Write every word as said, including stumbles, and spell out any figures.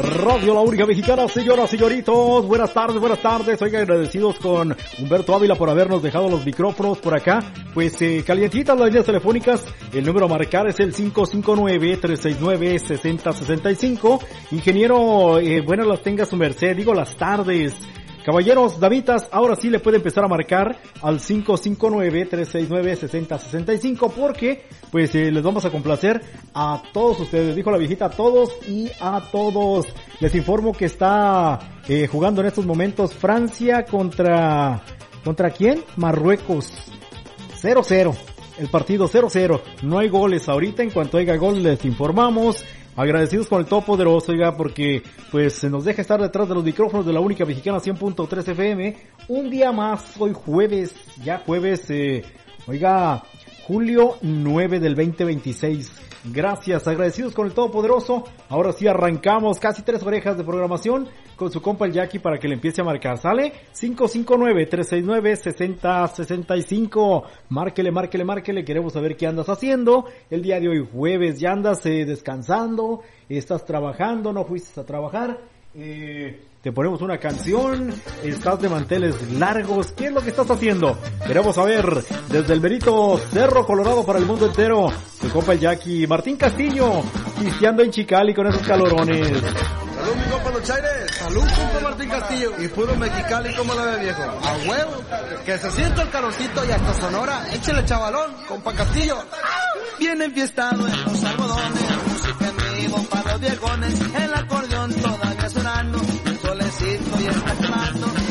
Radio La Única Mexicana, señoras, señoritos, buenas tardes, buenas tardes. Oigan, agradecidos con Humberto Ávila por habernos dejado los micrófonos por acá. Pues eh, calientitas las líneas telefónicas, el número a marcar es el cinco cinco nueve, tres seis nueve, seis cero seis cinco. Ingeniero, eh, buenas las tenga su merced, digo las tardes. Caballeros, damitas, ahora sí le puede empezar a marcar al cinco cinco nueve, tres seis nueve, seis cero seis cinco porque pues eh, les vamos a complacer a todos ustedes, dijo la viejita, a todos y a todos. Les informo que está eh, jugando en estos momentos Francia contra... ¿Contra quién? Marruecos. cero cero. El partido cero cero. No hay goles ahorita, en cuanto haya gol les informamos. Agradecidos con el Todopoderoso, oiga, porque pues se nos deja estar detrás de los micrófonos de La Única Mexicana cien punto tres F M. Un día más, hoy jueves, ya jueves, eh, oiga, julio nueve del veinte veintiséis. Gracias, agradecidos con el Todopoderoso. Ahora sí arrancamos casi tres orejas de programación con su compa el Jackie para que le empiece a marcar. ¿Sale? cinco cinco nueve, tres seis nueve, seis cero seis cinco. Márquele, márquele, márquele. Queremos saber qué andas haciendo. El día de hoy jueves, ya andas eh, descansando, estás trabajando, no fuiste a trabajar. Eh, te ponemos una canción, estás de manteles largos, ¿qué es lo que estás haciendo? Queremos saber, desde el merito Cerro Colorado para el mundo entero, su compa el Jackie, Martín Castillo, pisteando en Chicali con esos calorones. Salud, mi compa Los Chaires. Salud, compa Martín Castillo. Y puro Mexicali, ¿cómo la ve, viejo? A huevo, que se sienta el calorcito y hasta Sonora, échale chavalón, compa Castillo. Bien enfiestado en los algodones, música en vivo para los viejones, el acordeón todavía sonando, el solecito ya está quemando,